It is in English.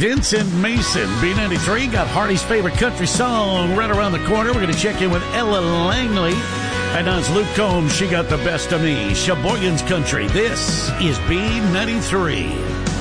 Vincent Mason, B93, got Hardy's favorite country song right around the corner. We're going to check in with Ella Langley. And now it's Luke Combs. She got the best of me. Sheboygan's Country. This is B93.